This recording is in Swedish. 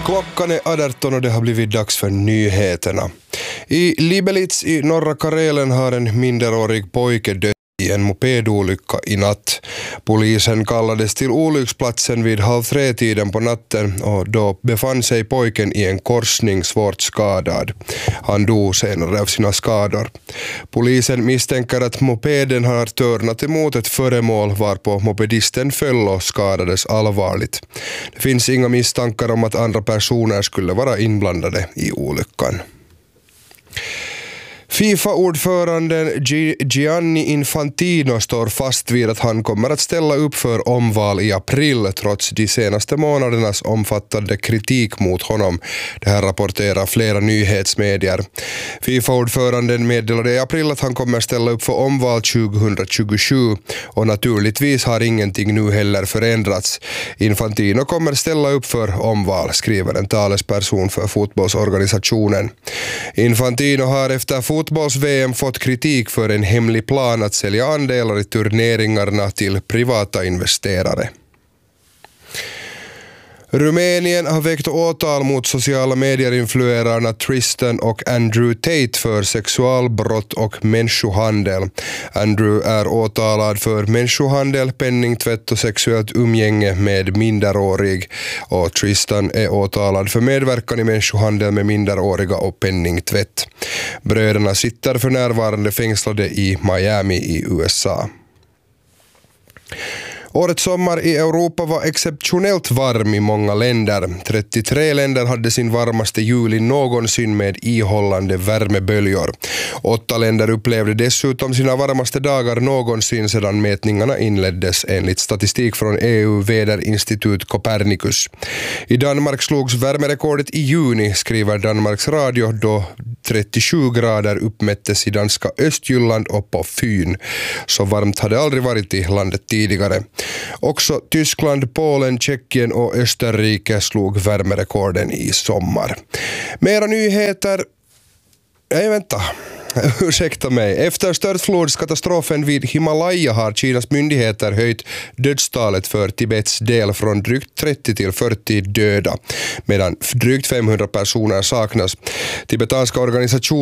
Klockan är 18 och det har blivit dags för nyheterna. I Libelitz i norra Karelen har en minderårig pojke dött i en mopedolycka i natt. Polisen kallades till olycksplatsen vid 2:30 på natten och då befann sig pojken i en korsning svårt skadad. Han dog senare av sina skador. Polisen misstänker att mopeden har törnat emot ett föremål varpå mopedisten föll och skadades allvarligt. Det finns inga misstankar om att andra personer skulle vara inblandade i olyckan. FIFA-ordföranden Gianni Infantino står fast vid att han kommer att ställa upp för omval i april trots de senaste månadernas omfattande kritik mot honom. Det här rapporterar flera nyhetsmedier. FIFA-ordföranden meddelade i april att han kommer ställa upp för omval 2027 och naturligtvis har ingenting nu heller förändrats. Infantino kommer ställa upp för omval, skriver en talesperson för fotbollsorganisationen. Infantino har efter fotbolls-VM fått kritik för en hemlig plan att sälja andelar i turneringarna till privata investerare. Rumänien har väckt åtal mot sociala medierinfluerarna Tristan och Andrew Tate för sexualbrott och människohandel. Andrew är åtalad för människohandel, penningtvätt och sexuellt umgänge med minderårig och Tristan är åtalad för medverkan i människohandel med minderåriga och penningtvätt. Bröderna sitter för närvarande fängslade i Miami i USA. Årets sommar i Europa var exceptionellt varm i många länder. 33 länder hade sin varmaste juli någonsin med ihållande värmeböljor. 8 länder upplevde dessutom sina varmaste dagar någonsin sedan mätningarna inleddes enligt statistik från EU-väderinstitut Copernicus. I Danmark slogs värmerekordet i juni, skriver Danmarks Radio, då 37 grader uppmättes i danska Östjylland och på Fyn. Så varmt hade aldrig varit i landet tidigare. Också Tyskland, Polen, Tjeckien och Österrike slog värmerekorden i sommar. Mera nyheter... Ursäkta mig. Efter störtflodskatastrofen vid Himalaya har Kinas myndigheter höjt dödstalet för Tibets del från drygt 30 till 40 döda, medan drygt 500 personer saknas. Tibetanska organisationer